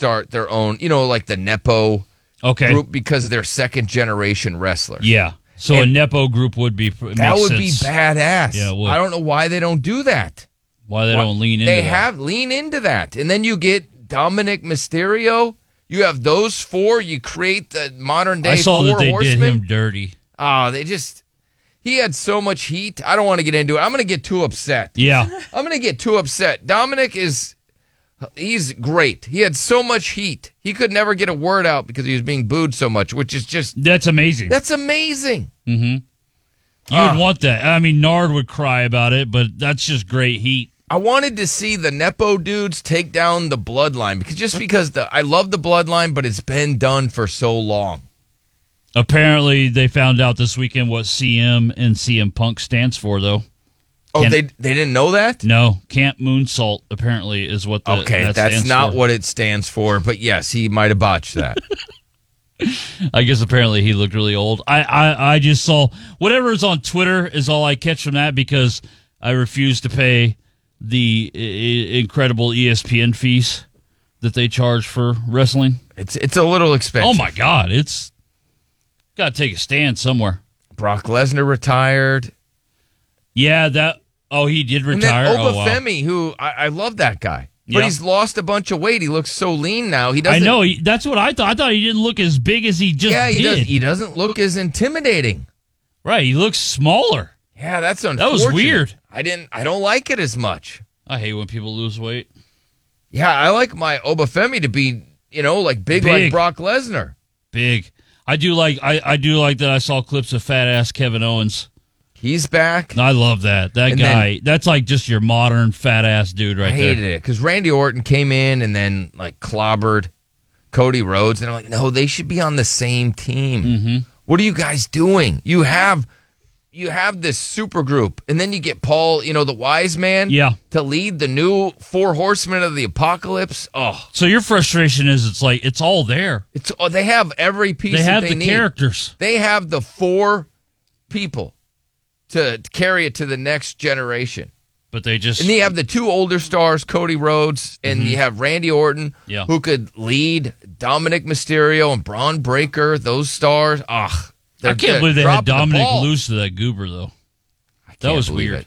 start their own, like the Nepo group because they're second-generation wrestlers. Yeah. So a Nepo group would be that would be badass. Yeah, it would. I don't know why they don't do that. Why they don't lean into that. Lean into that. And then you get Dominic Mysterio. You have those four. You create the modern-day I saw four that they horsemen. did him dirty. Oh, he had so much heat. I don't want to get into it. I'm going to get too upset. Yeah. I'm going to get too upset. Dominic he's great. He had so much heat. He could never get a word out because he was being booed so much, which is just... That's amazing. That's amazing. Mm-hmm. You would want that. I mean, Nard would cry about it, but that's just great heat. I wanted to see the Nepo dudes take down the Bloodline because I love the Bloodline, but it's been done for so long. Apparently, they found out this weekend what CM and CM Punk stands for, though. Oh, they didn't know that? No, Camp Moonsault apparently is what the that's not what it stands for, but yes, he might have botched that. I guess apparently he looked really old. I just saw whatever is on Twitter is all I catch from that because I refuse to pay the incredible ESPN fees that they charge for wrestling. It's a little expensive. Oh my God, it's got to take a stand somewhere. Brock Lesnar retired. Yeah, he did retire. And then Obafemi, who I love that guy. But he's lost a bunch of weight. He looks so lean now. He doesn't. I know. That's what I thought. I thought he didn't look as big as he just did. He doesn't look as intimidating. Right. He looks smaller. Yeah, that's unfortunate. That was weird. I don't like it as much. I hate when people lose weight. Yeah, I like my Obafemi to be, big like Brock Lesnar. Big. I do like that I saw clips of fat ass Kevin Owens. He's back. I love that. That guy, that's like just your modern fat ass dude right there. I hated it because Randy Orton came in and then clobbered Cody Rhodes. And I'm like, no, they should be on the same team. Mm-hmm. What are you guys doing? You have this super group and then you get Paul, the wise man to lead the new four horsemen of the apocalypse. Oh. So your frustration is it's all there. They have every piece they have that they the need. Characters. They have the four people to carry it to the next generation. But they just... And you have the two older stars, Cody Rhodes, and you have Randy Orton, who could lead Dominic Mysterio and Braun Breaker, those stars. I can't believe they had Dominic lose to that goober, though. That was weird.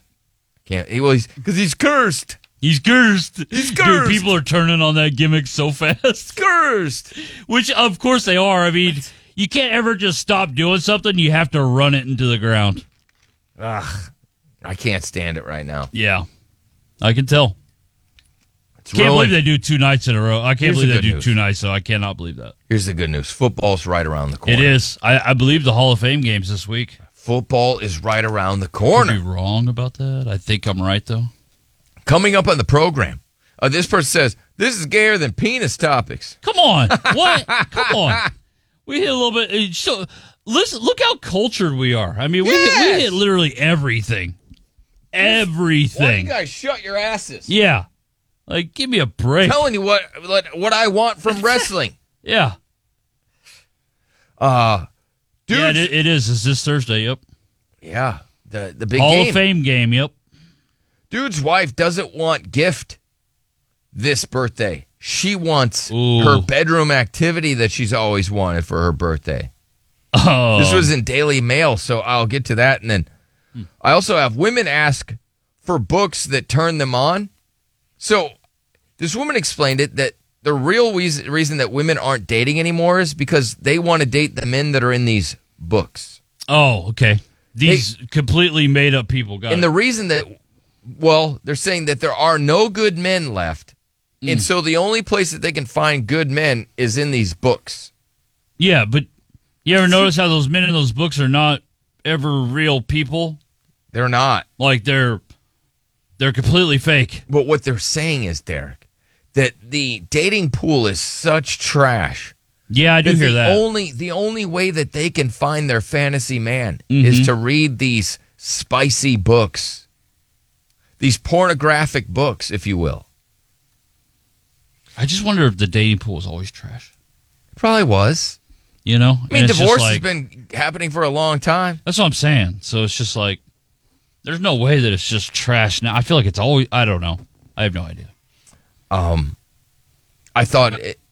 Because he's cursed. He's cursed. He's cursed. Dude, people are turning on that gimmick so fast. Cursed. Which, of course, they are. I mean, you can't ever just stop doing something. You have to run it into the ground. Ugh, I can't stand it right now. Yeah, I can tell. Can't believe they do 2 nights in a row. I can't believe they do 2 nights, so I cannot believe that. Here's the good news. Football's right around the corner. It is. I believe the Hall of Fame game's this week. Football is right around the corner. Could be wrong about that. I think I'm right, though. Coming up on the program, this person says, this is gayer than penis topics. Come on. What? Come on. We hit a little bit... So, listen, look how cultured we are. I mean, we hit literally everything. Everything. Why don't you guys shut your asses? Yeah. Give me a break. I'm telling you what I want from wrestling. Yeah. Dude. Yeah, it is. It's this Thursday, yep. Yeah. The big Hall game. of Fame game, yep. Dude's wife doesn't want gift this birthday. She wants her bedroom activity that she's always wanted for her birthday. Oh. This was in Daily Mail, so I'll get to that. And then I also have women ask for books that turn them on. So this woman explained it that the real reason that women aren't dating anymore is because they want to date the men that are in these books. Oh, okay. These completely made up people. Got it. And the reason that, they're saying that there are no good men left. And so the only place that they can find good men is in these books. Yeah, but you ever notice how those men in those books are not ever real people? They're not. They're completely fake. But what they're saying is, Derek, that the dating pool is such trash. Yeah, I do hear that. The only way that they can find their fantasy man is to read these spicy books. These pornographic books, if you will. I just wonder if the dating pool is always trash. It probably was. You know? I mean, divorce has been happening for a long time. That's what I'm saying. So it's just there's no way that it's just trash now. I feel like it's always, I don't know. I have no idea. I thought